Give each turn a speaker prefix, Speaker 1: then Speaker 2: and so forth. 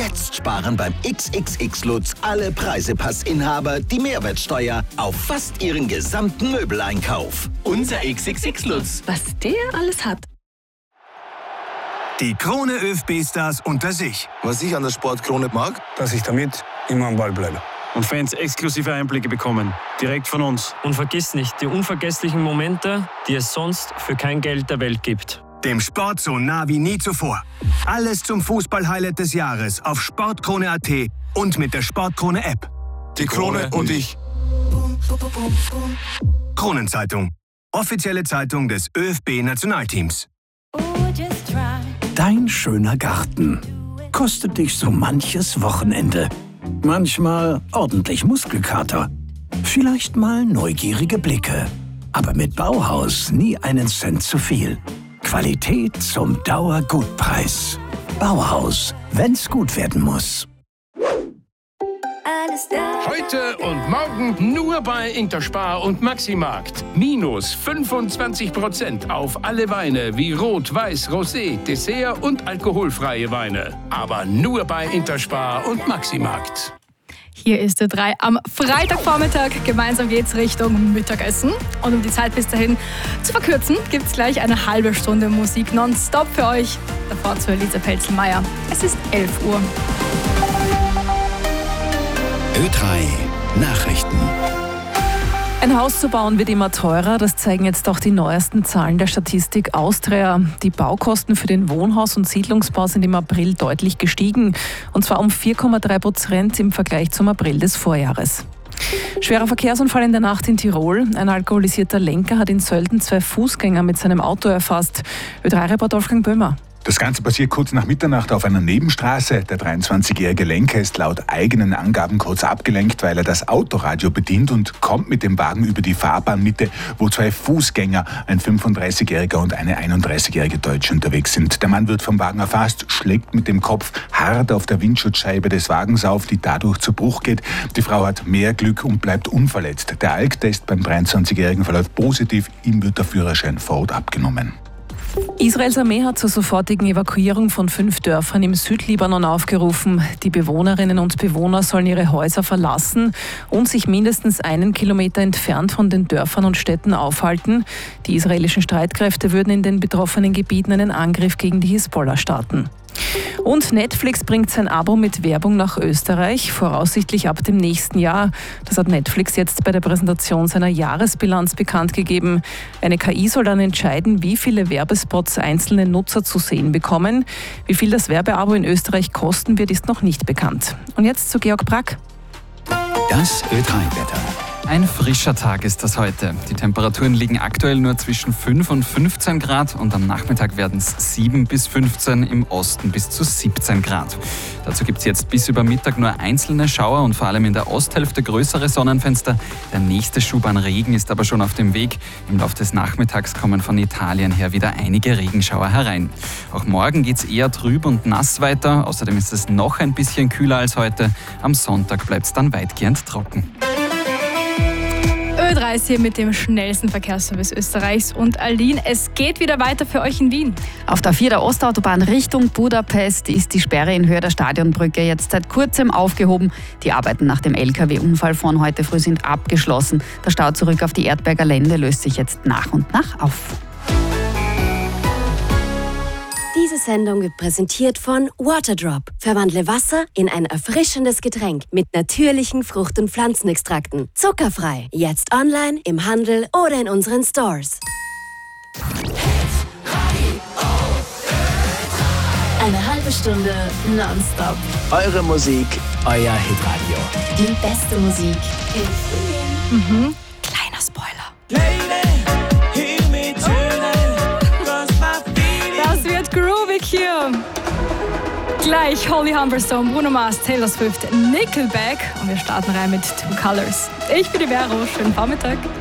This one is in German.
Speaker 1: Jetzt sparen beim XXX Lutz alle Preisepassinhaber die Mehrwertsteuer auf fast ihren gesamten Möbeleinkauf.
Speaker 2: Unser XXX Lutz.
Speaker 3: Was der alles hat.
Speaker 4: Die Krone ÖFB-Stars unter sich.
Speaker 5: Was ich an der Sportkrone mag,
Speaker 6: dass ich damit immer am Ball bleibe.
Speaker 7: Und Fans exklusive Einblicke bekommen, direkt von uns.
Speaker 8: Und vergiss nicht die unvergesslichen Momente, die es sonst für kein Geld der Welt gibt.
Speaker 4: Dem Sport so nah wie nie zuvor. Alles zum Fußball-Highlight des Jahres auf sportkrone.at und mit der Sportkrone-App.
Speaker 5: die Krone und ich.
Speaker 4: Kronenzeitung. Offizielle Zeitung des ÖFB-Nationalteams.
Speaker 9: Dein schöner Garten kostet dich so manches Wochenende. Manchmal ordentlich Muskelkater. Vielleicht mal neugierige Blicke. Aber mit Bauhaus nie einen Cent zu viel. Qualität zum Dauergutpreis. Bauhaus, wenn's gut werden muss.
Speaker 2: Heute und morgen nur bei Interspar und Maximarkt. Minus 25% auf alle Weine wie Rot, Weiß, Rosé, Dessert und alkoholfreie Weine. Aber nur bei Interspar und Maximarkt.
Speaker 3: Hier ist der 3 am Freitagvormittag. Gemeinsam geht's Richtung Mittagessen. Und um die Zeit bis dahin zu verkürzen, gibt's gleich eine halbe Stunde Musik nonstop für euch. Davor zu Elisa Pelzelmeier. Es ist 11 Uhr.
Speaker 1: Ö3 Nachrichten.
Speaker 10: Ein Haus zu bauen wird immer teurer, das zeigen jetzt auch die neuesten Zahlen der Statistik Austria. Die Baukosten für den Wohnhaus- und Siedlungsbau sind im April deutlich gestiegen, und zwar um 4,3% im Vergleich zum April des Vorjahres. Schwerer Verkehrsunfall in der Nacht in Tirol. Ein alkoholisierter Lenker hat in Sölden 2 Fußgänger mit seinem Auto erfasst. Ö3-Reporter Wolfgang Böhmer.
Speaker 11: Das Ganze passiert kurz nach Mitternacht auf einer Nebenstraße. Der 23-jährige Lenker ist laut eigenen Angaben kurz abgelenkt, weil er das Autoradio bedient, und kommt mit dem Wagen über die Fahrbahnmitte, wo 2 Fußgänger, ein 35-jähriger und eine 31-jährige Deutsche, unterwegs sind. Der Mann wird vom Wagen erfasst, schlägt mit dem Kopf hart auf der Windschutzscheibe des Wagens auf, die dadurch zu Bruch geht. Die Frau hat mehr Glück und bleibt unverletzt. Der Alktest beim 23-jährigen verläuft positiv. Ihm wird der Führerschein vor Ort abgenommen.
Speaker 10: Israels Armee hat zur sofortigen Evakuierung von 5 Dörfern im Südlibanon aufgerufen. Die Bewohnerinnen und Bewohner sollen ihre Häuser verlassen und sich mindestens 1 Kilometer entfernt von den Dörfern und Städten aufhalten. Die israelischen Streitkräfte würden in den betroffenen Gebieten einen Angriff gegen die Hisbollah starten. Und Netflix bringt sein Abo mit Werbung nach Österreich, voraussichtlich ab dem nächsten Jahr. Das hat Netflix jetzt bei der Präsentation seiner Jahresbilanz bekannt gegeben. Eine KI soll dann entscheiden, wie viele Werbespots einzelne Nutzer zu sehen bekommen. Wie viel das Werbeabo in Österreich kosten wird, ist noch nicht bekannt. Und jetzt zu Georg Brack.
Speaker 1: Das Ö3-Wetter.
Speaker 12: Ein frischer Tag ist das heute. Die Temperaturen liegen aktuell nur zwischen 5 und 15 Grad und am Nachmittag werden es 7 bis 15, im Osten bis zu 17 Grad. Dazu gibt es jetzt bis über Mittag nur einzelne Schauer und vor allem in der Osthälfte größere Sonnenfenster. Der nächste Schub an Regen ist aber schon auf dem Weg. Im Laufe des Nachmittags kommen von Italien her wieder einige Regenschauer herein. Auch morgen geht es eher trüb und nass weiter. Außerdem ist es noch ein bisschen kühler als heute. Am Sonntag bleibt es dann weitgehend trocken.
Speaker 3: Ö3 ist hier mit dem schnellsten Verkehrsservice Österreichs und Aline, es geht wieder weiter für euch in Wien.
Speaker 13: Auf der 4 der Ostautobahn Richtung Budapest ist die Sperre in Höhe der Stadionbrücke jetzt seit kurzem aufgehoben. Die Arbeiten nach dem LKW-Unfall von heute früh sind abgeschlossen. Der Stau zurück auf die Erdberger Lände löst sich jetzt nach und nach auf.
Speaker 14: Diese Sendung wird präsentiert von Waterdrop. Verwandle Wasser in ein erfrischendes Getränk mit natürlichen Frucht- und Pflanzenextrakten. Zuckerfrei. Jetzt online, im Handel oder in unseren Stores.
Speaker 15: Eine halbe Stunde nonstop.
Speaker 1: Eure Musik, euer Hitradio.
Speaker 15: Die beste Musik im Frühling.
Speaker 3: Kleiner Spoiler. Das wird groovig hier. Gleich Holly Humberstone, Bruno Mars, Taylor Swift, Nickelback und wir starten rein mit Two Colors. Ich bin die Vero, schönen Vormittag.